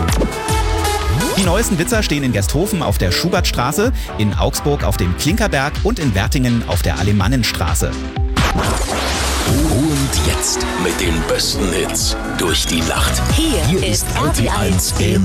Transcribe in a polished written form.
Die neuesten Witzer stehen in Gersthofen auf der Schubertstraße, in Augsburg auf dem Klinkerberg und in Wertingen auf der Alemannenstraße. Und jetzt mit den besten Hits durch die Nacht. Hier ist RTL 1